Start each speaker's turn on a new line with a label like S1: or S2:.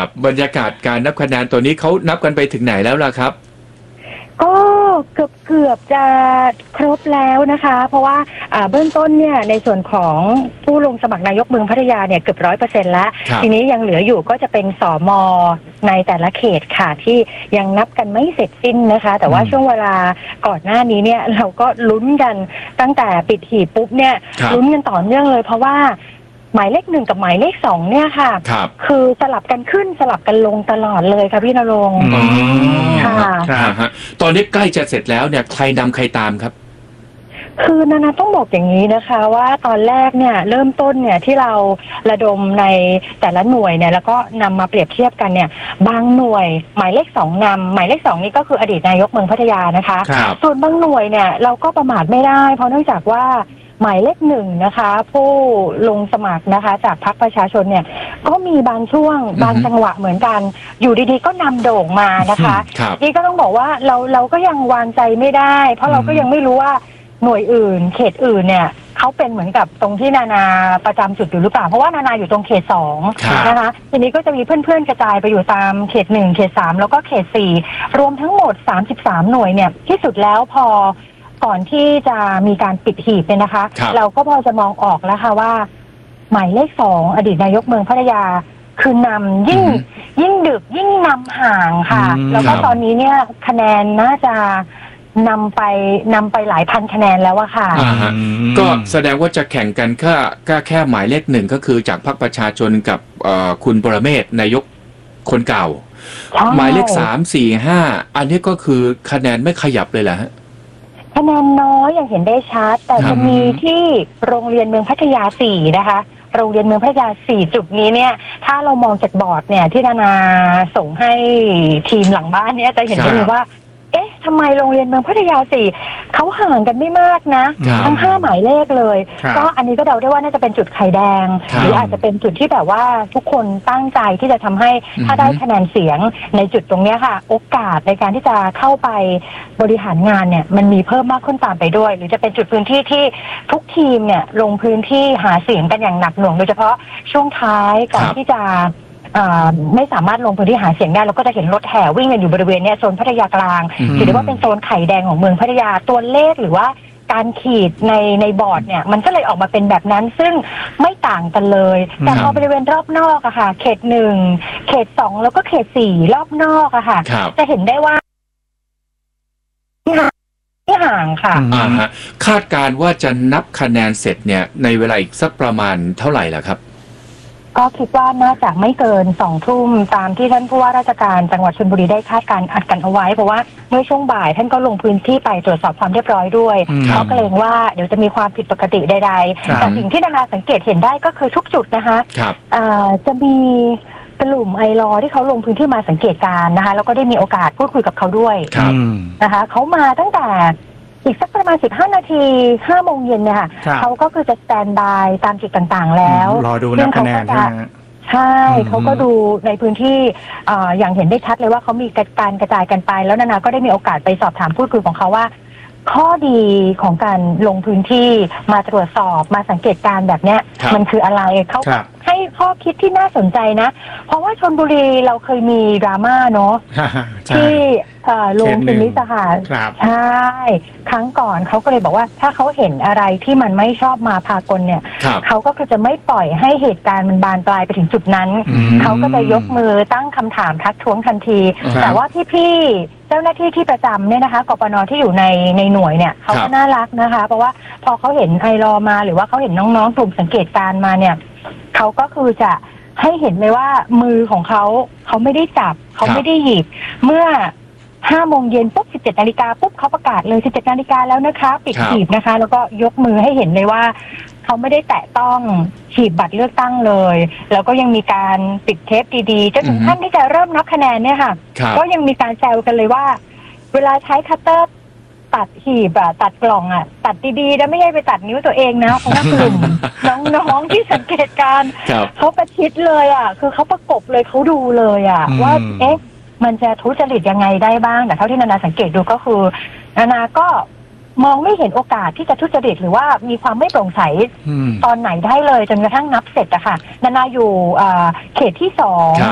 S1: ครับบรรยากาศการนับคะแนนตัวนี้เขานับกันไปถึงไหนแล้วล่ะครับ
S2: ก็เกือบจะครบแล้วนะคะ เพราะว่าเบื้องต้นเนี่ยในส่วนของผู้ลงสมัครนายกเมืองพัทยาเนี่ยเกือบ100%แล้วทีนี้ยังเหลืออยู่ก็จะเป็นสม.ในแต่ละเขตค่ะที่ยังนับกันไม่เสร็จสิ้นนะคะแต่ว่าช่วงเวลาก่อนหน้านี้เนี่ยเราก็ลุ้นกันตั้งแต่ปิดหีบปุ๊บเนี่ยลุ้นกันต่อเนื่องเลยเพราะว่าหมายเลข1กับหมายเลข2เนี่ยค่ะคือสลับกันขึ้นสลับกันลงตลอดเลยค่ะพี่ณรงค์
S1: ค่ะตอนนี้ใกล้จะเสร็จแล้วเนี่ยใครนำใครตามครับ
S2: คือนาต้องบอกอย่างนี้นะคะว่าตอนแรกเนี่ยเริ่มต้นเนี่ยที่เราระดมในแต่ละหน่วยเนี่ยแล้วก็นำมาเปรียบเทียบกันเนี่ยบางหน่วยหมายเลข2นำหมายเลข2นี่ก็คืออดีตนายกเมืองพัทยานะคะส่วนบางหน่วยเนี่ยเราก็ประมาทไม่ได้เพราะเนื่องจากว่าหมายเลข1นะคะผู้ลงสมัครนะคะจากพรรคประชาชนเนี่ยก็มีบางช่วงบางจังหวะเหมือนกันอยู่ดีๆก็นำโด่งมานะคะนี่ก็ต้องบอกว่าเราก็ยังวางใจไม่ได้เพราะเราก็ยังไม่รู้ว่าหน่วยอื่นเขตอื่นเนี่ยเขาเป็นเหมือนกับตรงที่นาประจำจุดอยู่หรือเปล่าเพราะว่านาอยู่ตรงเขต2นะคะทีนี้ก็จะมีเพื่อนๆกระจายไปอยู่ตามเขต1เขต3แล้วก็เขต4รวมทั้งหมด33หน่วยเนี่ยที่สุดแล้วพอก่อนที่จะมีการปิดหีบเนี่ยนะคะเราก็พอจะมองออกแล้วค่ะว่าหมายเลข2อดีตนายกเมืองพัทยาคือนำยิ่งดึกยิ่งนำห่างค่ะแล้วก็ตอนนี้เนี่ยคะแนนน่าจะนำไปหลายพันคะแนนแล้วอะค่ะ
S1: ก็แสดงว่าจะแข่งกันแค่หมายเลข1ก็คือจากพรรคประชาชนกับคุณปรเมศนายกคนเก่าหมายเลข3 4 5อันนี้ก็คือคะแนนไม่ขยับเลยเหรอฮะ
S2: คะแนนน้อยอย่างเห็นได้ชัดแต่จะมีที่โรงเรียนเมืองพัทยา4นะคะโรงเรียนเมืองพัทยา4จุดนี้เนี่ยถ้าเรามองจากบอร์ดเนี่ยที่นาส่งให้ทีมหลังบ้านเนี่ยจะเห็นได้เลยว่าเอ๊ะทำไมโรงเรียนเมืองพัทยา4เขาห่างกันไม่มากนะทั้ง5หมายเลขเลยก็อันนี้ก็เดาได้ว่าน่าจะเป็นจุดไข่แดงหรืออาจจะเป็นจุดที่แบบว่าทุกคนตั้งใจที่จะทำให้ถ้าได้คะแนนเสียงในจุดตรงนี้ค่ะโอกาสในการที่จะเข้าไปบริหารงานเนี่ยมันมีเพิ่มมากขึ้นตามไปด้วยหรือจะเป็นจุดพื้นที่ที่ทุกทีมเนี่ยลงพื้นที่หาเสียงกันอย่างหนักหน่วงโดยเฉพาะช่วงท้ายก่อนที่จะไม่สามารถลงพื้นที่หาเสียงได้เราก็จะเห็นรถแห่วิ่งกันอยู่บริเวณนี้โซนพัทยากลางถือได้ว่าเป็นโซนไข่แดงของเมืองพัทยาตัวเลขหรือว่าการขีดในบอร์ดเนี่ยมันก็เลยออกมาเป็นแบบนั้นซึ่งไม่ต่างกันเลยแต่พอบริเวณรอบนอกอะค่ะเขต1เขต2แล้วก็เขต4รอบนอกอะค่ะจะเห็นได้ว่าที่ห่างค่ะ
S1: คาดการว่าจะนับคะแนนเสร็จเนี่ยในเวลาอีกสักประมาณเท่าไหร่ล่ะครับ
S2: ก็คิดว่าน่าจะไม่เกิน2 ทุ่มตามที่ท่านผู้ว่าราชการจังหวัดชลบุรีได้คาดการอัดกันเอาไว้เพราะว่าเมื่อช่วงบ่ายท่านก็ลงพื้นที่ไปตรวจสอบความเรียบร้อยด้วยเพราะเกรงว่าเดี๋ยวจะมีความผิดปกติใดๆแต่สิ่งที่นาสังเกตเห็นได้ก็คือทุกจุดนะคะจะมีกลุ่มไอรอที่เขาลงพื้นที่มาสังเกตการนะคะแล้วก็ได้มีโอกาสพูดคุยกับเขาด้วยนะคะเขามาตั้งแต่อีกสักประมาณ15 นาที5 โมงเย็นเนี่ยค่ะเขาก็คือจะสแตนบายตามจุดต่างๆแล้ว
S3: รอดูนับคะแนน
S2: ใช่เขาก็ดูในพื้นที่อย่างเห็นได้ชัดเลยว่าเขามีการกระจายกันไปแล้วนาก็ได้มีโอกาสไปสอบถามพูดคุยของเขาว่าข้อดีของการลงพื้นที่มาตรวจสอบมาสังเกตการแบบเนี้ยมันคืออะไรเขาให้ข้อคิดที่น่าสนใจนะเพราะว่าชลบุรีเราเคยมีดราม่าเนาะที่ลงพินิจค่ะใช่ครั้งก่อนเขาก็เลยบอกว่าถ้าเขาเห็นอะไรที่มันไม่ชอบมาพากลเนี่ยเขาก็คือจะไม่ปล่อยให้เหตุการณ์มันบานปลายไปถึงจุดนั้นเขาก็จะยกมือตั้งคำถามทักท้วงทันทีแต่ว่าพี่เจ้าหน้าที่ที่ประจำเนี่ยนะคะกปนที่อยู่ในหน่วยเนี่ยเขาก็น่ารักนะคะเพราะว่าพอเขาเห็นไอรอมาหรือว่าเขาเห็นน้องๆกลุ่มสังเกตการมาเนี่ยเขาก็คือจะให้เห็นเลยว่ามือของเขาไม่ได้จับเขาไม่ได้หยิบเมื่อ5 โมงเย็นปุ๊บ17 นาฬิกาปุ๊บเขาประกาศเลย17 นาฬิกาแล้วนะคะปิดหีบนะคะแล้วก็ยกมือให้เห็นเลยว่าเขาไม่ได้แตะต้องหีบบัตรเลือกตั้งเลยแล้วก็ยังมีการปิดเทปดีๆจนถึงขั้นที่จะเริ่มนับคะแนนเนี่ยค่ะก็ยังมีการแซวกันเลยว่าเวลาใช้คัตเตอร์ตัดหีบตัดกล่องตัดดีๆแล้วไม่ใช่ไปตัดนิ้วตัวเองนะเพราะว่ากลุ่มน้องๆที่สังเกตการเขาประชิดเลยคือเขาประกบเลยเขาดูเลยว่าเอ๊ะมันจะทุจริตยังไงได้บ้างแต่เท่าที่นานาสังเกตดูก็คือนานาก็มองไม่เห็นโอกาสที่จะทุจริตหรือว่ามีความไม่โปร่งใสตอนไหนได้เลยจนกระทั่งนับเสร็จอะค่ะนานาอยู่เขตที่2